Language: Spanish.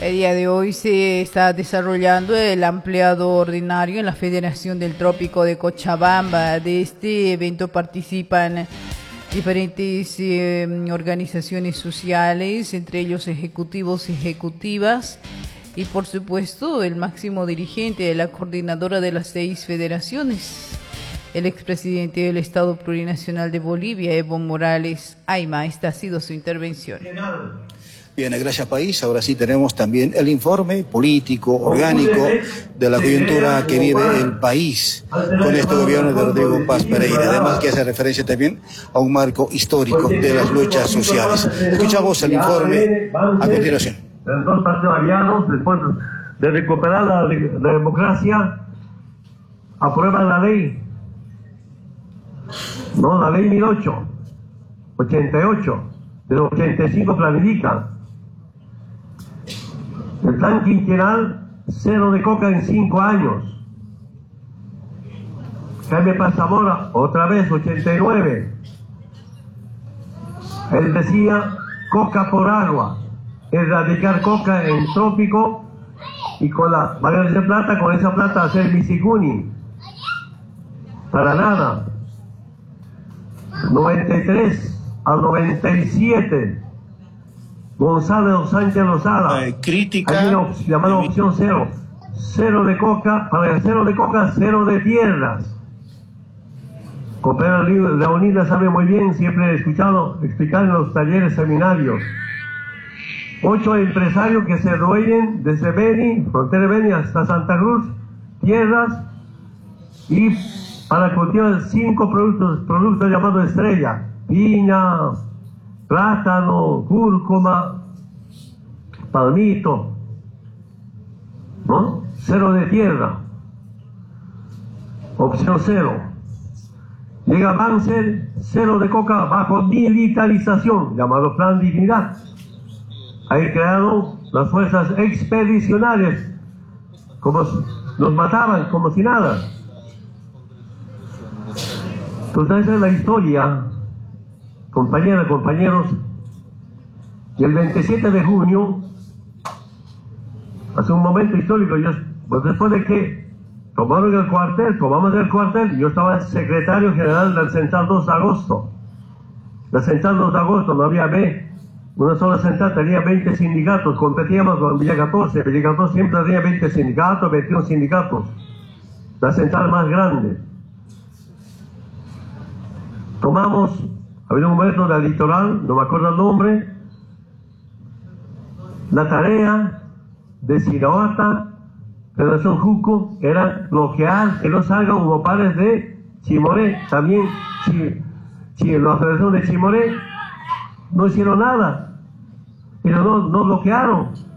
El día de hoy se está desarrollando el ampliado ordinario en la Federación del Trópico de Cochabamba. De este evento participan diferentes organizaciones sociales, entre ellos ejecutivos y ejecutivas, y por supuesto el máximo dirigente de la coordinadora de las 6 federaciones, el expresidente del Estado Plurinacional de Bolivia, Evo Morales Ayma. Esta ha sido su intervención. Bien, gracias país. Ahora sí tenemos también el informe político, orgánico, de la coyuntura que vive el país con este gobierno de Rodrigo Paz Pereira. Además que hace referencia también a un marco histórico de las luchas sociales. Escuchamos el informe a continuación. Los dos partidos aliados, después de recuperar la democracia, aprueban la ley. No, la ley 1088, del 85 planifica. El plan quinquenal, 0 de coca en 5 años. Jaime Paz Zamora, otra vez, 89. Él decía, coca por agua, erradicar coca en trópico y con la María de Plata, con esa plata hacer misiguni. Para nada. 93 al 97. Gonzalo Sánchez Lozada. Crítica. Hay una llamada opción 0. 0 de coca, para el 0 de coca, 0 de tierras. Coopera Leonida sabe muy bien, siempre he escuchado explicar en los talleres, seminarios. 8 empresarios que se dueñen desde Beni, frontera de Beni hasta Santa Cruz, tierras, y para cultivar 5 productos llamados estrella: piña, plátano, cúrcuma, palmito, ¿no? 0 de tierra. Opción 0. Llega Banzer, 0 de coca bajo militarización, llamado Plan Dignidad. Ahí crearon las fuerzas expedicionarias, como nos mataban, como si nada. Entonces esa es la historia, compañeras, compañeros. Y el 27 de junio, hace un momento histórico, pues después de que tomamos el cuartel, yo estaba secretario general del Central 2 de agosto. La Central 2 de agosto no había una sola central, tenía 20 sindicatos, competíamos con Villa 14. Villa 14 siempre tenía 20 sindicatos, 21 sindicatos. La central más grande. Tomamos, había un momento del litoral, no me acuerdo el nombre, la tarea de Sirahuata, Federación Juco, era bloquear que no salgan humopares de Chimoré. También la Federación de Chimoré no hicieron nada, pero no bloquearon.